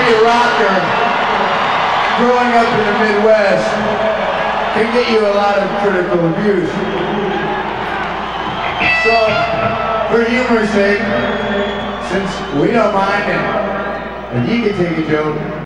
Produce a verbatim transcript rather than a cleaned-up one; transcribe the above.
be a rocker growing up in the Midwest can get you a lot of critical abuse. So, for humor's sake, since we don't mind it, and you can take a joke,